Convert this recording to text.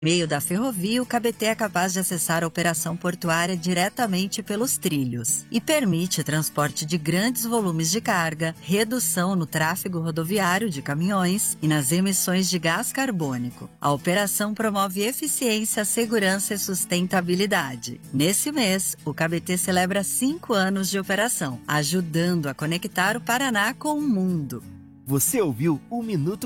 Meio da ferrovia, o KBT é capaz de acessar a operação portuária diretamente pelos trilhos e permite transporte de grandes volumes de carga, redução no tráfego rodoviário de caminhões e nas emissões de gás carbônico. A operação promove eficiência, segurança e sustentabilidade. Nesse mês, o KBT celebra 5 anos de operação, ajudando a conectar o Paraná com o mundo. Você ouviu o Minuto